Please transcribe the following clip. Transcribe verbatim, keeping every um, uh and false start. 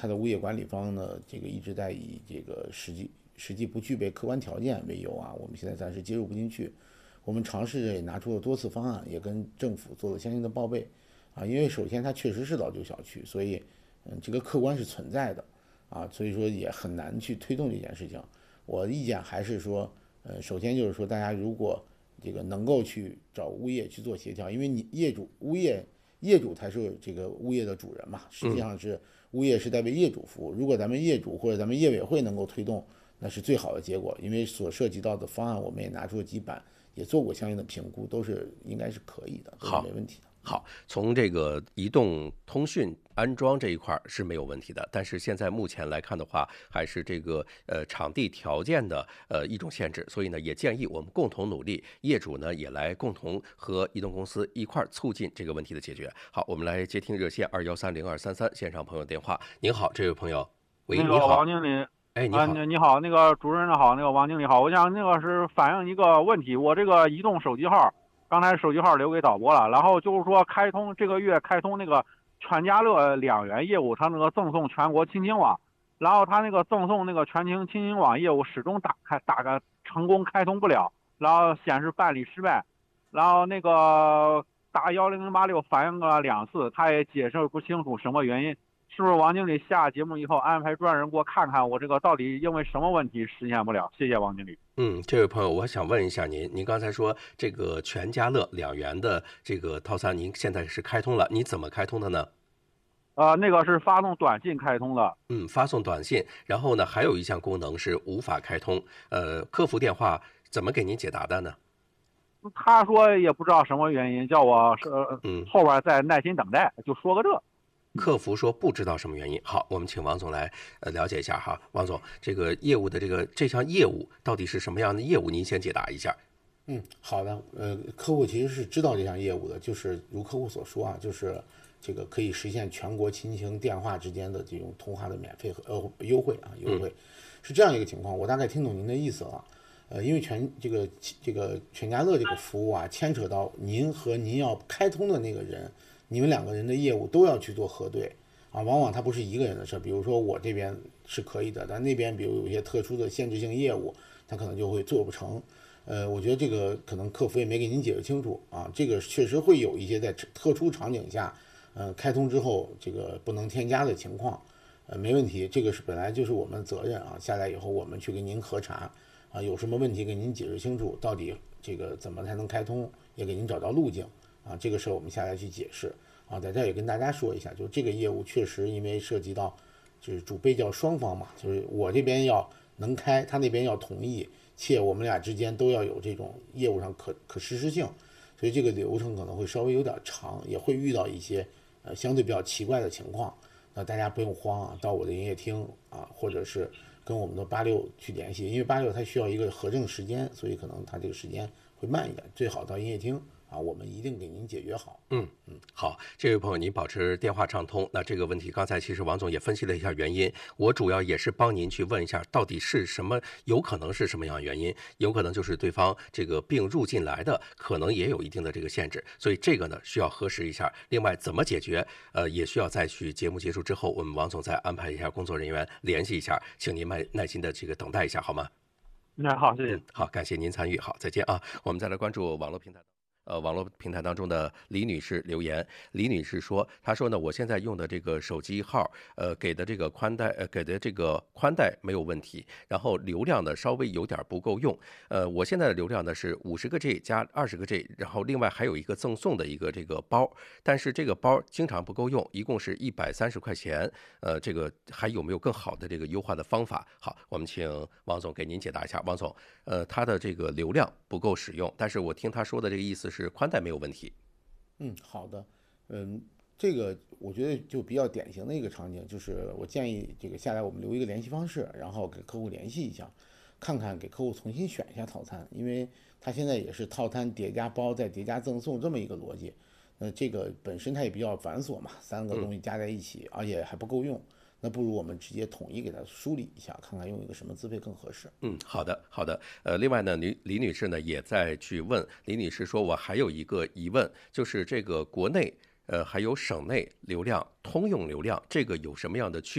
它的物业管理方呢，这个一直在以这个实际实际不具备客观条件为由啊，我们现在暂时接入不进去。我们尝试着也拿出了多次方案，也跟政府做了相应的报备啊。因为首先它确实是老旧小区，所以嗯，这个客观是存在的啊，所以说也很难去推动这件事情。我的意见还是说，呃，首先就是说，大家如果这个能够去找物业去做协调，因为你业主、物业、业主才是这个物业的主人嘛，实际上是物业是在为业主服务。如果咱们业主或者咱们业委会能够推动，那是最好的结果，因为所涉及到的方案我们也拿出了几版，也做过相应的评估，都是应该是可以的，都是没问题的。 好，从这个移动通讯安装这一块是没有问题的，但是现在目前来看的话，还是这个呃场地条件的呃一种限制，所以呢，也建议我们共同努力，业主呢也来共同和移动公司一块促进这个问题的解决。好，我们来接听热线二幺三零二三三线上朋友电话。您好，这位朋友，喂， 那个你好， 王经理， 哎，你啊， 好， 你你好，那个主持人好，那个王经理好，我想那个是反映一个问题，我这个移动手机号，刚才手机号留给导播了，然后就是说开通这个月开通那个全家乐两元业务，它那个赠送全国亲情网，然后它那个赠送那个全情亲情网业务始终打开打个成功开通不了，然后显示办理失败，然后那个打幺零零八六反映了两次，他也解释不清楚什么原因。是不是王经理下节目以后安排专人给我看看我这个到底因为什么问题实现不了？谢谢王经理。 嗯，这位朋友，我想问一下您，您刚才说这个全家乐两元的这个套餐，您现在是开通了，你怎么开通的呢？ 呃，那个是发送短信开通的。 嗯，发送短信，然后呢，还有一项功能是无法开通，呃，客服电话怎么给您解答的呢？ 他说也不知道什么原因，叫我呃嗯， 后边再耐心等待，就说个这。 客服说不知道什么原因。好，我们请王总来呃了解一下哈。王总，这个业务的这个这项业务到底是什么样的业务？您先解答一下。 嗯，好的。呃，客户其实是知道这项业务的，就是如客户所说啊，就是这个可以实现全国亲情电话之间的这种通话的免费和呃优惠啊优惠， 嗯、 是这样一个情况。我大概听懂您的意思了。呃，因为全这个这个全家乐这个服务啊，牵扯到您和您要开通的那个人，你们两个人的业务都要去做核对啊。往往它不是一个人的事，比如说我这边是可以的，但那边比如有一些特殊的限制性业务，它可能就会做不成。呃，我觉得这个可能客服也没给您解释清楚啊。这个确实会有一些在特殊场景下，呃，开通之后这个不能添加的情况，呃，没问题，这个是本来就是我们的责任啊。下来以后我们去给您核查。啊，有什么问题给您解释清楚，到底这个怎么才能开通，也给您找到路径啊。这个事儿我们下来去解释啊。在这儿也跟大家说一下，就这个业务确实因为涉及到就是主被教双方嘛，就是我这边要能开，他那边要同意，且我们俩之间都要有这种业务上可可实施性，所以这个流程可能会稍微有点长，也会遇到一些呃相对比较奇怪的情况。那大家不用慌啊，到我的营业厅啊，或者是跟我们的八六去联系，因为八六它需要一个核证时间，所以可能它这个时间会慢一点，最好到营业厅啊，我们一定给您解决好。 嗯嗯，好，这位朋友，您保持电话畅通。那这个问题，刚才其实王总也分析了一下原因，我主要也是帮您去问一下，到底是什么，有可能是什么样的原因？有可能就是对方这个病入进来的，可能也有一定的这个限制，所以这个呢需要核实一下。另外，怎么解决？呃，也需要再去节目结束之后，我们王总再安排一下工作人员联系一下，请您耐耐心的这个等待一下，好吗？ 那好，谢谢。 嗯，好，感谢您参与，好，再见啊。我们再来关注网络平台。呃，网络平台当中的李女士留言，李女士说，她说呢，我现在用的这个手机号，呃，给的这个宽带，呃，给的这个宽带没有问题，然后流量呢稍微有点不够用，呃，我现在的流量呢是五十个 G 加二十个 G，然后另外还有一个赠送的一个这个包，但是这个包经常不够用，一共是一百三十块钱，呃，这个还有没有更好的这个优化的方法？好，我们请王总给您解答一下。王总，呃，他的这个流量不够使用，但是我听他说的这个意思是宽带没有问题。 嗯，好的。嗯，这个我觉得就比较典型的一个场景，就是我建议这个下来我们留一个联系方式，然后给客户联系一下，看看给客户重新选一下套餐，因为他现在也是套餐叠加包再叠加赠送这么一个逻辑。那这个本身它也比较繁琐嘛，三个东西加在一起，而且还不够用。那不如我们直接统一给它梳理一下，看看用一个什么资费更合适。 嗯，好的，好的。呃，另外呢，李李女士呢也在去问，李女士说，我还有一个疑问，就是这个国内呃还有省内流量通用流量，这个有什么样的区别？